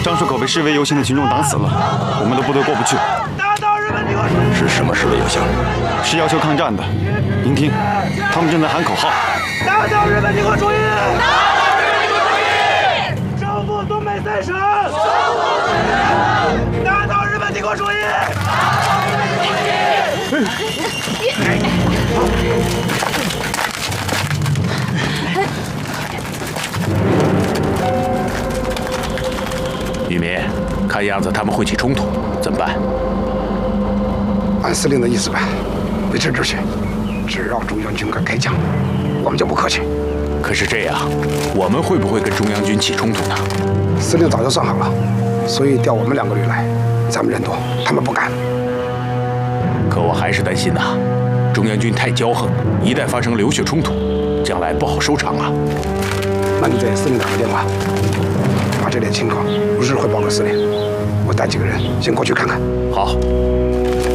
张树口被示威游行的群众挡死了，我们的部队过不去。 打倒日本帝国主义！ 是什么示威游行？ 是要求抗战的。您听，他们正在喊口号： 打倒日本帝国主义！ 打倒日本帝国主义！ 收复东北三省！收复东北三省！打倒日本帝国主义！打倒日本帝国主义！ 宇民，看样子他们会起冲突，怎么办？ 按司令的意思办，维持秩序。只要中央军敢开枪，我们就不客气。 可是这样，我们会不会跟中央军起冲突呢？ 司令早就算好了，所以调我们2个旅来。咱们人多，他们不敢。 可我还是担心呐，中央军太骄横，一旦发生流血冲突，将来不好收场啊。 那你给司令打个电话，把这点情况如实汇报给司令。我带几个人先过去看看。 好。